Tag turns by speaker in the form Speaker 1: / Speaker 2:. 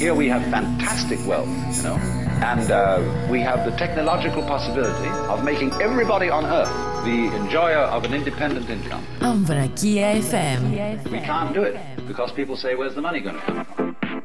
Speaker 1: Here we have fantastic wealth, and we have the technological possibility of making everybody on earth the enjoyer of an independent income.
Speaker 2: Ambrakia FM.
Speaker 1: We can't do it because people say, where's the money going to come from?